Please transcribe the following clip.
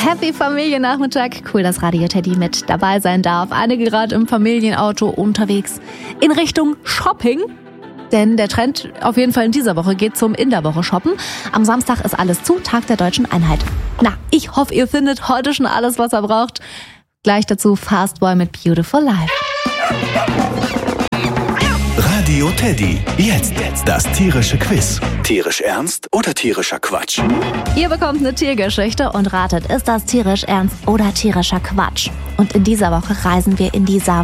Happy Familiennachmittag. Cool, dass Radio Teddy mit dabei sein darf. Einige gerade im Familienauto unterwegs in Richtung Shopping. Denn der Trend auf jeden Fall in dieser Woche geht zum In der Woche shoppen. Am Samstag ist alles zu, Tag der Deutschen Einheit. Na, ich hoffe, ihr findet heute schon alles, was ihr braucht. Gleich dazu Fastboy mit Beautiful Life. Radio Teddy. Jetzt das tierische Quiz. Tierisch ernst oder tierischer Quatsch? Ihr bekommt eine Tiergeschichte und ratet, ist das tierisch ernst oder tierischer Quatsch? Und in dieser Woche reisen wir in die